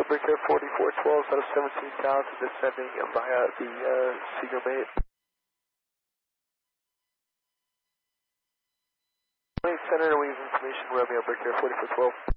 Brickyard 4412 out of 17,000 descending via the Seagull Bay. Center, we have information Romeo Brickyard 4412.